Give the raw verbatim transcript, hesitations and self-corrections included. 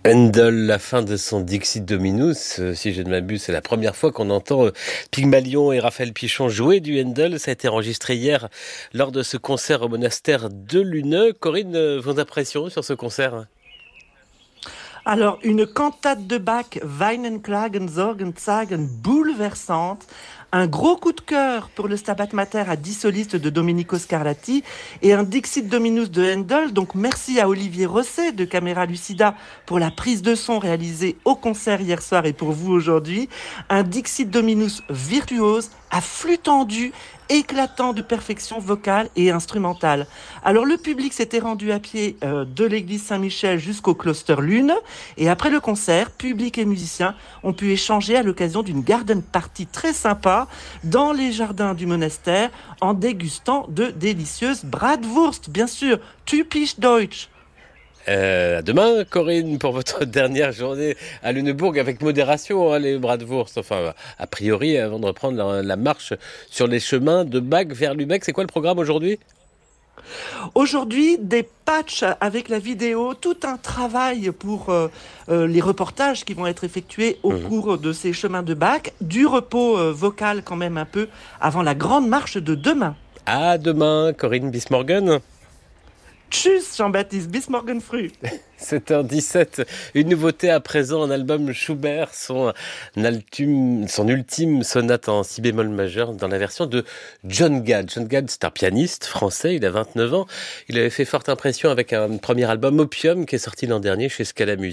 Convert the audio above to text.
Handel, la fin de son Dixit Dominus, euh, si je ne m'abuse, c'est la première fois qu'on entend euh, Pygmalion et Raphaël Pichon jouer du Handel. Ça a été enregistré hier lors de ce concert au monastère de Luneux. Corinne, euh, vos impressions sur ce concert? Alors, une cantate de Bach, Weinen, Klagen, Sorgen, Zagen, bouleversante. Un gros coup de cœur pour le Stabat Mater à dix solistes de Domenico Scarlatti et un Dixit Dominus de Handel. Donc, merci à Olivier Rosset de Camera Lucida pour la prise de son réalisée au concert hier soir et pour vous aujourd'hui. Un Dixit Dominus virtuose à flux tendu, éclatant de perfection vocale et instrumentale. Alors le public s'était rendu à pied euh, de l'église Saint-Michel jusqu'au Closter Lune et après le concert, public et musiciens ont pu échanger à l'occasion d'une garden party très sympa dans les jardins du monastère en dégustant de délicieuses Bratwurst, bien sûr, typisch deutsch. Euh, à demain, Corinne, pour votre dernière journée à Lunebourg, avec modération, hein, les Bratwurst. Enfin, a priori, avant de reprendre la, la marche sur les chemins de Bâle vers Lübeck. C'est quoi le programme aujourd'hui? Aujourd'hui, des patchs avec la vidéo, tout un travail pour euh, euh, les reportages qui vont être effectués au Mhm. cours de ces chemins de Bâle, du repos euh, vocal quand même un peu avant la grande marche de demain. À demain, Corinne Bismorgen. Tchuss Jean-Baptiste, bis morgen früh. sept heures dix-sept, une nouveauté à présent, un album Schubert, son, altum, son ultime sonate en si bémol majeur dans la version de John Gad. John Gad, c'est un pianiste français, il a vingt-neuf ans. Il avait fait forte impression avec un premier album Opium qui est sorti l'an dernier chez Scala Music.